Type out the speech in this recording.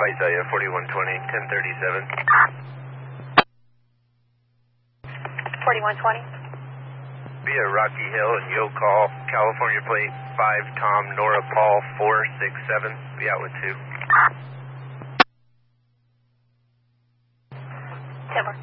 Visalia 4120, 1037. 4120. Via Rocky Hill and Yo Call, California plate 5 Tom Nora Paul 467. Be out with 2. 10